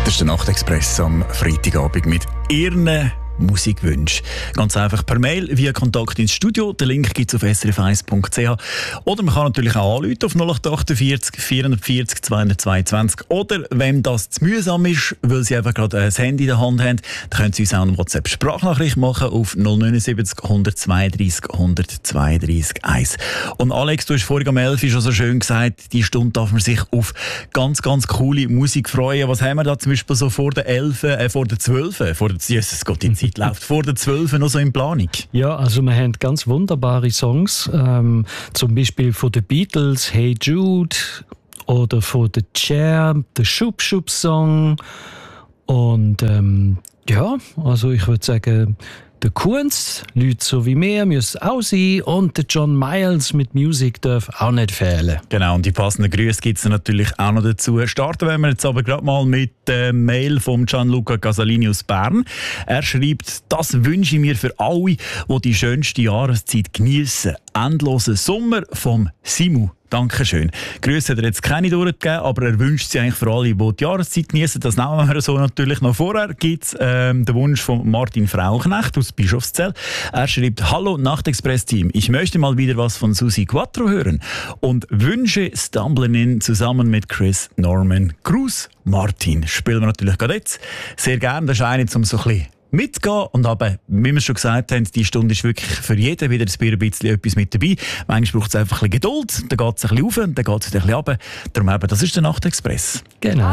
Das ist der Nachtexpress am Freitagabend mit Ihren Musikwünschen. Ganz einfach per Mail via Kontakt ins Studio. Den Link gibt es auf srf1.ch. Oder man kann natürlich auch anrufen auf 0848 440 222. Oder wenn das zu mühsam ist, weil Sie einfach gerade ein Handy in der Hand haben, dann können Sie uns auch eine WhatsApp-Sprachnachricht machen auf 079 132 132 1. Und Alex, du hast vorhin am 11 schon so schön gesagt, die Stunde darf man sich auf ganz, ganz coole Musik freuen. Was haben wir da zum Beispiel so vor der 11, vor der 12, Jesus Gott, die Zeit läuft vor der 12 noch so in Planung? Ja, also wir haben ganz wunderbare Songs, zum Beispiel von den Beatles, Hey Jude, oder von The Chair, der Schub Schub Song. Und ja, also ich würde sagen, der Kunz, Leute so wie wir, müssen auch sein. Und der John Miles mit Musik darf auch nicht fehlen. Genau, und die passenden Grüße gibt es natürlich auch noch dazu. Starten wir jetzt aber gerade mal mit der Mail von Gianluca Casalini aus Bern. Er schreibt, das wünsche ich mir für alle, die die schönste Jahreszeit genießen. Endlosen Sommer vom Simu. Dankeschön. Grüße hat er jetzt keine durchgegeben, aber er wünscht sie eigentlich für alle, die die Jahreszeit genießen. Das nehmen wir so natürlich noch. Vorher gibt es den Wunsch von Martin Frauchnecht aus Bischofszell. Er schreibt, hallo Nachtexpress-Team, ich möchte mal wieder was von Susi Quattro hören und wünsche Stumbling In zusammen mit Chris Norman. Gruß, Martin. Spielen wir natürlich gerade jetzt. Sehr gerne, das ist eine, um so ein bisschen mitgehen. Und aber, wie wir schon gesagt haben, die Stunde ist wirklich für jeden wieder ein bisschen etwas mit dabei. Manchmal braucht es einfach ein bisschen Geduld, dann geht es ein bisschen rauf, dann geht es ein bisschen runter. Darum eben, das ist der Nachtexpress. Genau.